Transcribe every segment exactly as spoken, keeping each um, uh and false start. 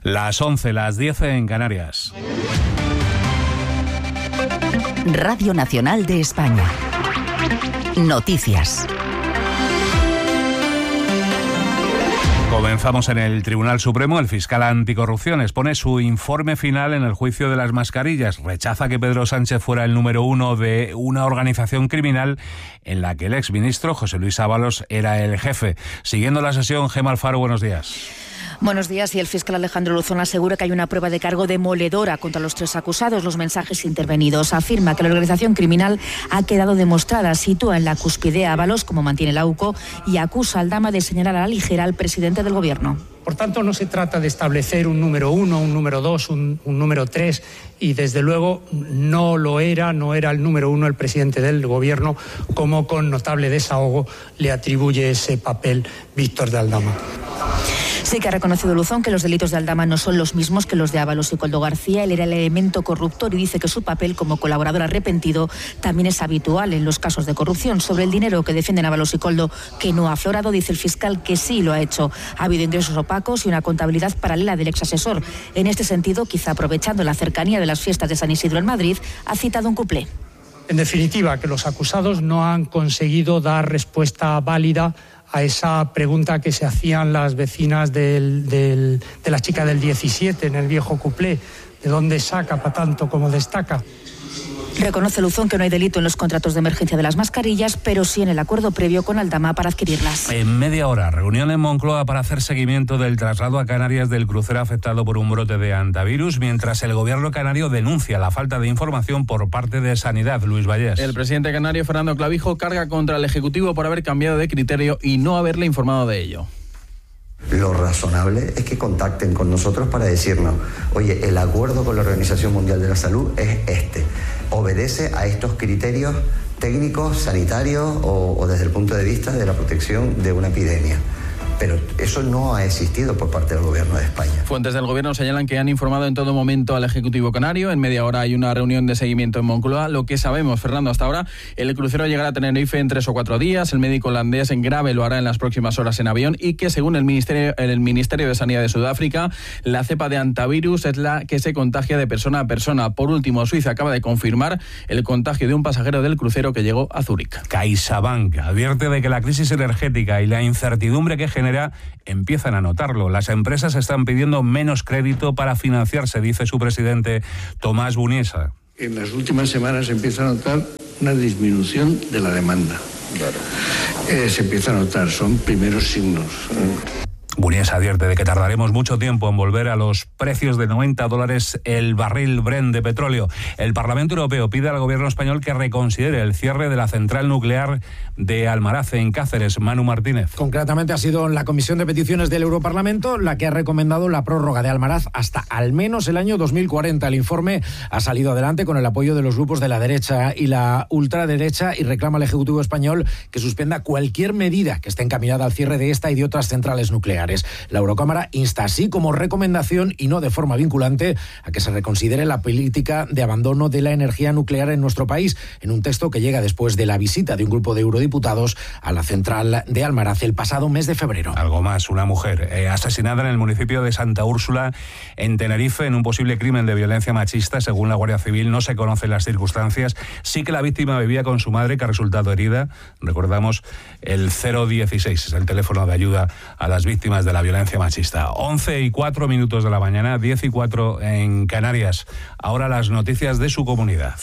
Las once, las diez en Canarias. Radio Nacional de España. Noticias. Comenzamos en el Tribunal Supremo. El fiscal anticorrupción expone su informe final en el juicio de las mascarillas. Rechaza que Pedro Sánchez fuera el número uno de una organización criminal en la que el exministro José Luis Ábalos era el jefe. Siguiendo la sesión, Gemma Alfaro, buenos días. Buenos días. Y el fiscal Alejandro Luzón asegura que hay una prueba de cargo demoledora contra los tres acusados. Los mensajes intervenidos. Afirma que la organización criminal ha quedado demostrada. Sitúa en la cúspide a Ábalos, como mantiene la U C O, y acusa al Dama de señalar a la ligera al presidente del Gobierno. Por tanto, no se trata de establecer un número uno, un número dos, un, un número tres, y desde luego no lo era, no era el número uno el presidente del Gobierno, como con notable desahogo le atribuye ese papel Víctor de Aldama. Sí que ha reconocido Luzón que los delitos de Aldama no son los mismos que los de Ábalos y Koldo García. Él era el elemento corruptor y dice que su papel como colaborador arrepentido también es habitual en los casos de corrupción. Sobre el dinero que defienden Ábalos y Koldo, que no ha aflorado, dice el fiscal que sí lo ha hecho. Ha habido ingresos opacos y una contabilidad paralela del exasesor. En este sentido, quizá aprovechando la cercanía de las fiestas de San Isidro en Madrid, ha citado un cuplé. En definitiva, que los acusados no han conseguido dar respuesta válida a esa pregunta que se hacían las vecinas del, del, de la chica del diecisiete en el viejo cuplé, ¿de dónde saca para tanto como destaca? Reconoce Luzón que no hay delito en los contratos de emergencia de las mascarillas, pero sí en el acuerdo previo con Aldama para adquirirlas. En media hora, reunión en Moncloa para hacer seguimiento del traslado a Canarias del crucero afectado por un brote de hantavirus, mientras el gobierno canario denuncia la falta de información por parte de Sanidad. Luis Vallés. El presidente canario, Fernando Clavijo, carga contra el Ejecutivo por haber cambiado de criterio y no haberle informado de ello. Lo razonable es que contacten con nosotros para decirnos, oye, el acuerdo con la Organización Mundial de la Salud es este, obedece a estos criterios técnicos, sanitarios o, o desde el punto de vista de la protección de una epidemia. Pero eso no ha existido por parte del Gobierno de España. Fuentes del Gobierno señalan que han informado en todo momento al Ejecutivo canario. En media hora hay una reunión de seguimiento en Moncloa. Lo que sabemos, Fernando, hasta ahora, el crucero llegará a Tenerife en tres o cuatro días. El médico holandés en grave lo hará en las próximas horas en avión y que, según el Ministerio, el Ministerio de Sanidad de Sudáfrica, la cepa de hantavirus es la que se contagia de persona a persona. Por último, Suiza acaba de confirmar el contagio de un pasajero del crucero que llegó a Zúrich. CaixaBank advierte de que la crisis energética y la incertidumbre que genera empiezan a notarlo. Las empresas están pidiendo menos crédito para financiarse, dice su presidente Tomás Buniesa. En las últimas semanas se empieza a notar una disminución de la demanda. Claro. Eh, se empieza a notar, son primeros signos. ¿eh? Buniesa advierte de que tardaremos mucho tiempo en volver a los precios de noventa dólares el barril Brent de petróleo. El Parlamento Europeo pide al gobierno español que reconsidere el cierre de la central nuclear de Almaraz en Cáceres. Manu Martínez. Concretamente ha sido la Comisión de Peticiones del Europarlamento la que ha recomendado la prórroga de Almaraz hasta al menos el año dos mil cuarenta. El informe ha salido adelante con el apoyo de los grupos de la derecha y la ultraderecha y reclama al Ejecutivo español que suspenda cualquier medida que esté encaminada al cierre de esta y de otras centrales nucleares. La Eurocámara insta así como recomendación y no de forma vinculante a que se reconsidere la política de abandono de la energía nuclear en nuestro país, en un texto que llega después de la visita de un grupo de eurodiputados a la central de Almaraz el pasado mes de febrero. Algo más, una mujer eh, asesinada en el municipio de Santa Úrsula, en Tenerife, en un posible crimen de violencia machista. Según la Guardia Civil, no se conocen las circunstancias. Sí que la víctima vivía con su madre, que ha resultado herida. Recordamos, el cero dieciséis es el teléfono de ayuda a las víctimas de la violencia machista. once y cuatro minutos de la mañana, diez y cuatro en Canarias. Ahora las noticias de su comunidad.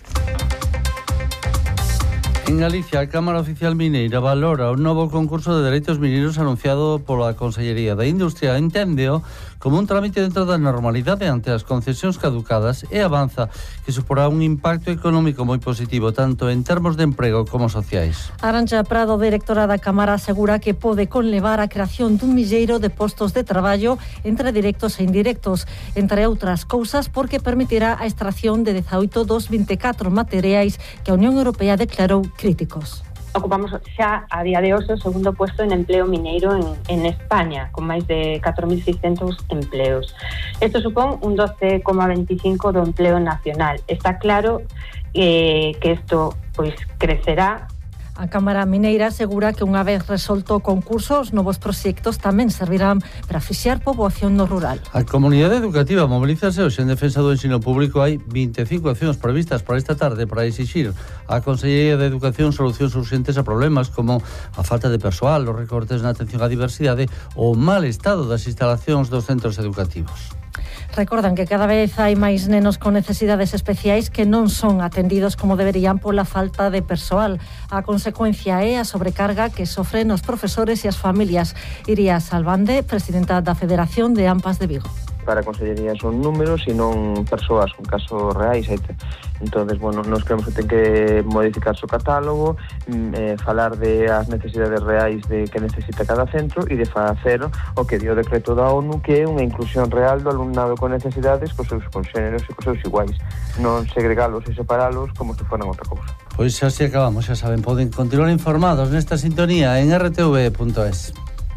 En Galicia, a Cámara Oficial Mineira valora un novo concurso de dereitos mineiros anunciado pola Consellería da Industria. Enténdeo como un trámite dentro da normalidade ante as concesións caducadas e avanza que suporá un impacto económico moi positivo tanto en termos de emprego como sociais. Arantxa Prado, directora da Cámara, asegura que pode conlevar a creación dun milleiro de postos de traballo entre directos e indirectos, entre outras cousas porque permitirá a extracción de dezaoito dos vinte e catro materiais que a Unión Europea declarou críticos. Ocupamos xa a día de hoxe o segundo puesto en empleo mineiro en, en España, con máis de catro mil seiscentos empleos. Isto supón un doce coma veinticinco do empleo nacional. Está claro eh, que isto pois crecerá. A Cámara Mineira asegura que unha vez resolto o concurso, os novos proxectos tamén servirán para fixar poboación no rural. A comunidade educativa movilízase hoxe en defensa do ensino público. Hai vinte e cinco accións previstas para esta tarde para exixir á Consellería de Educación solucións urxentes a problemas como a falta de persoal, os recortes na atención á diversidade ou o mal estado das instalacións dos centros educativos. Recordan que cada vez hai máis nenos con necesidades especiais que non son atendidos como deberían pola falta de persoal. A consecuencia é a sobrecarga que sofren os profesores e as familias. Iria Salvande, presidenta da Federación de AMPAs de Vigo. Para a Consellería son números e non persoas, con casos reais. Entonces, bueno, nos creemos que ten que modificarse o catálogo, eh, falar de as necesidades reais de que necesita cada centro e de facer o que dio o decreto da ONU, que é unha inclusión real do alumnado con necesidades cos seus congéneros e cos seus iguais, non segregalos e separalos como se foran outra cousa. Pois así acabamos, xa saben, poden continuar informados nesta sintonía en r t v punto es.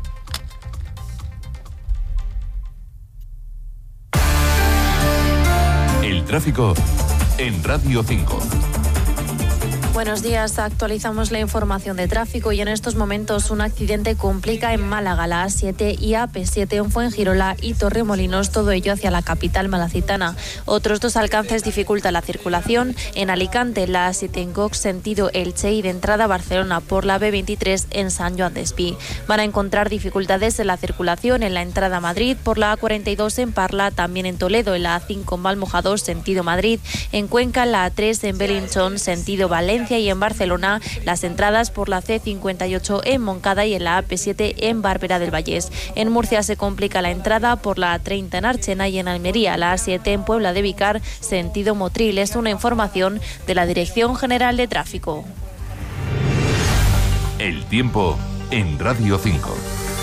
Tráfico en Radio cinco. Buenos días, actualizamos la información de tráfico y en estos momentos un accidente complica en Málaga la A siete y A P siete en Fuengirola y Torremolinos, todo ello hacia la capital malacitana. Otros dos alcances dificultan la circulación en Alicante, la A siete en Cox sentido Elche y de entrada a Barcelona por la B veintitrés en San Joan Despí. Van a encontrar dificultades en la circulación en la entrada a Madrid por la A cuarenta y dos en Parla, también en Toledo, en la A cinco en Valmojador sentido Madrid, en Cuenca la A tres en Belinchón sentido Valencia y en Barcelona las entradas por la C cincuenta y ocho en Moncada y en la A P siete en Bárbara del Vallés. En Murcia se complica la entrada por la A treinta en Archena y en Almería la A siete en Puebla de Vicar sentido Motril. Es una información de la Dirección General de Tráfico. El tiempo en Radio cinco.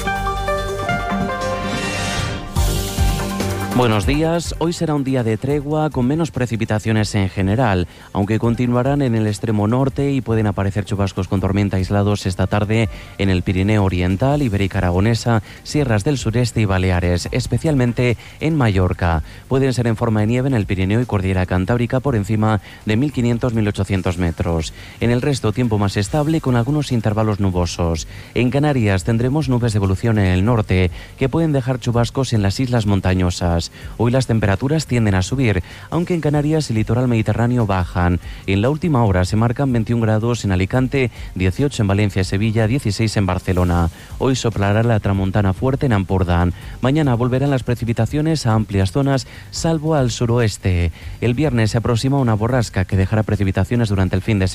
Buenos días, hoy será un día de tregua con menos precipitaciones en general, aunque continuarán en el extremo norte y pueden aparecer chubascos con tormenta aislados esta tarde en el Pirineo Oriental, Ibérica Aragonesa, Sierras del Sureste y Baleares, especialmente en Mallorca. Pueden ser en forma de nieve en el Pirineo y Cordillera Cantábrica por encima de mil quinientos a mil ochocientos metros. En el resto, tiempo más estable con algunos intervalos nubosos. En Canarias tendremos nubes de evolución en el norte que pueden dejar chubascos en las islas montañosas. Hoy las temperaturas tienden a subir, aunque en Canarias y litoral mediterráneo bajan. En la última hora se marcan veintiún grados en Alicante, dieciocho en Valencia y Sevilla, dieciséis en Barcelona. Hoy soplará la tramontana fuerte en Ampurdán. Mañana volverán las precipitaciones a amplias zonas, salvo al suroeste. El viernes se aproxima una borrasca que dejará precipitaciones durante el fin de semana.